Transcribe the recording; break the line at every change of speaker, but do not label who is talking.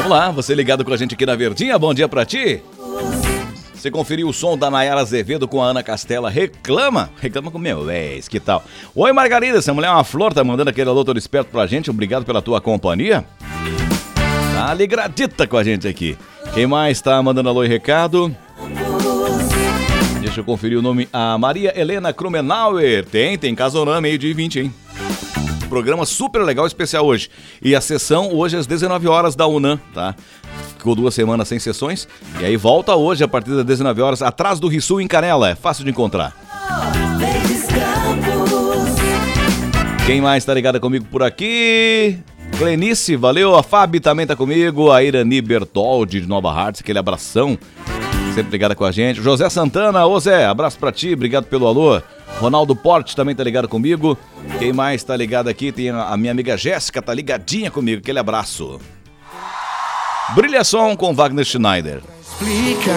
Olá, você ligado com a gente aqui na Verdinha, bom dia pra ti. Você conferiu o som da Nayara Azevedo com a Ana Castela, Reclama com meu ex, que tal? Oi Margarida, essa mulher é uma flor, tá mandando aquele alô todo esperto pra gente, obrigado pela tua companhia. Tá ligradita com a gente aqui. Quem mais tá mandando alô e recado? Deixa eu conferir o nome, a Maria Helena Krumenauer, tem Casorama, meio dia e 20, hein? Programa super legal, especial hoje. E a sessão hoje às 19 horas da UNAM, tá? Ficou 2 semanas sem sessões. E aí volta hoje a partir das 19 horas, atrás do Rissul em Canela. É fácil de encontrar. Quem mais tá ligada comigo por aqui? Clenice, valeu. A Fabi também tá comigo. A Irani Bertoldi de Nova Hartz, aquele abração. Sempre ligada com a gente. José Santana, ô Zé, abraço pra ti, obrigado pelo alô. Ronaldo Porte também tá ligado comigo. Quem mais tá ligado aqui? Tem a minha amiga Jéssica, tá ligadinha comigo. Aquele abraço. Brilha Som com Wagner Schneider.
Explica